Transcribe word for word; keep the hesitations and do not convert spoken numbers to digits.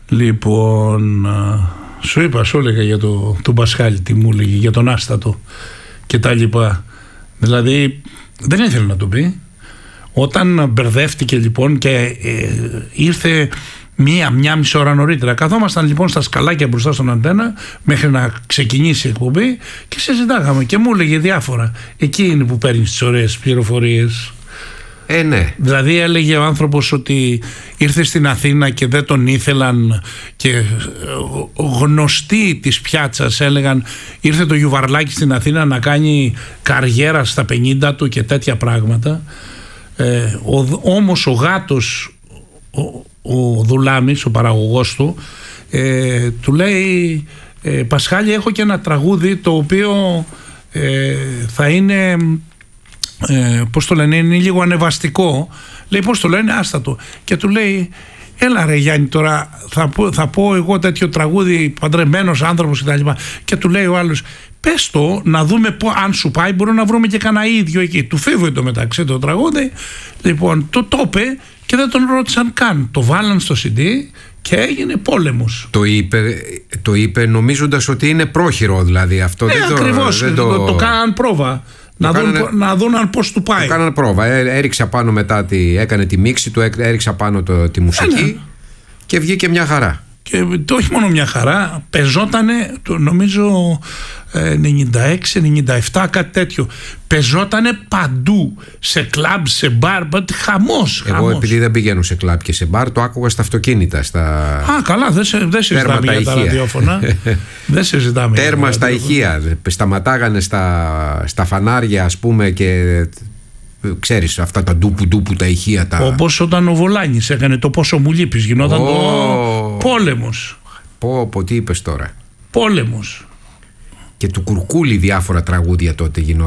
Λοιπόν, σου είπα, σου έλεγα για το, τον Πασχάλη, τι μου έλεγε, για τον Άστατο και τα λοιπά. Δηλαδή δεν ήθελε να το πει. Όταν μπερδεύτηκε λοιπόν και ε, ήρθε μία, μία μισή ώρα νωρίτερα, καθόμασταν λοιπόν στα σκαλάκια μπροστά στον αντένα μέχρι να ξεκινήσει η εκπομπή και συζητάγαμε και μου έλεγε διάφορα. Εκεί είναι που παίρνει τις ωραίες πληροφορίες. Ε, ναι. Δηλαδή έλεγε ο άνθρωπος ότι ήρθε στην Αθήνα και δεν τον ήθελαν και γνωστοί της πιάτσας έλεγαν ήρθε το Γιουβαρλάκη στην Αθήνα να κάνει καριέρα στα πενήντα του και τέτοια πράγματα. Ε, ο, όμως ο γάτος, ο, ο Δουλάμης, ο παραγωγός του, ε, του λέει ε, Πασχάλη, έχω και ένα τραγούδι το οποίο ε, θα είναι ε, πώς το λένε, είναι λίγο ανεβαστικό. Λέει πώς το λένε, άστατο. Και του λέει έλα ρε Γιάννη, τώρα θα πω, θα πω εγώ τέτοιο τραγούδι, παντρεμένος άνθρωπος κτλ. Και, και του λέει ο άλλος πες το να δούμε πω, αν σου πάει μπορούμε να βρούμε και κανένα ίδιο εκεί. Του φίβου το μεταξύ το τραγούδι. Λοιπόν το το είπε και δεν τον ρώτησαν καν. Το βάλαν στο σι ντι και έγινε πόλεμος. Το είπε, το είπε νομίζοντας ότι είναι πρόχειρο δηλαδή αυτό. Ναι, δεν το, ακριβώς, δεν το, το, το κάναν πρόβα. Να, κάνανε, δουν, να δουν αν πώς του πάει. Το κάνανε πρόβα. Ε, έριξε απάνω μετά, τη, έκανε τη μίξη του, έριξε απάνω το, τη μουσική. Ε, ναι. Και βγήκε μια χαρά. Και το όχι μόνο μια χαρά, πεζότανε το, νομίζω ενενήντα έξι ενενήντα επτά κάτι τέτοιο. Πεζότανε παντού, σε κλαμπ, σε μπαρ, χαμός. Εγώ χαμός. Επειδή δεν πηγαίνω σε κλαμπ και σε μπαρ, το άκουγα στα αυτοκίνητα. Στα... Α, καλά, δεν, σε, δεν συζητάμε για τα ραδιόφωνα. Δεν συζητάμε. Τέρμα στα ηχεία. Σταματάγανε στα, στα φανάρια, ας πούμε, και ξέρεις αυτά τα ντούπου ντούπου τα ηχεία. Τα... Όπως όταν ο Βολάνης έκανε το πόσο μου λείπεις, γινόταν oh. το πόλεμος. Πω, πω, τι είπες τώρα. Πόλεμος. Και του Κουρκούλη διάφορα τραγούδια τότε γινόταν.